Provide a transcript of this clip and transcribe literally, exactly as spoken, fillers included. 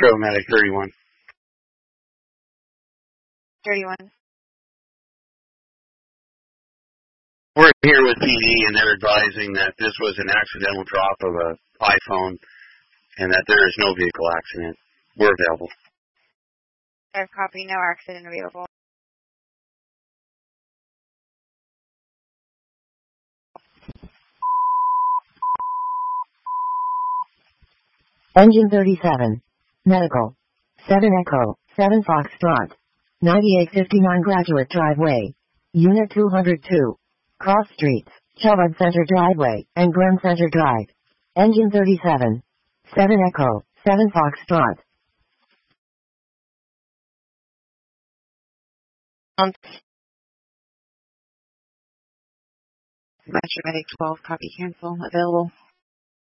Metro Medic thirty-one. thirty-one. We're here with P D, and they're advising that this was an accidental drop of an iPhone and that there is no vehicle accident. We're available. Fair copy, no accident available. Engine thirty-seven. Medical. seven Echo, seven Foxtrot. ninety-eight fifty-nine Graduate Driveway. Unit two hundred two. Cross Streets, Chelwood Center Driveway, and Glen Center Drive. Engine thirty-seven. seven Echo, seven Foxtrot. Um, Metro Medic twelve, copy cancel, available.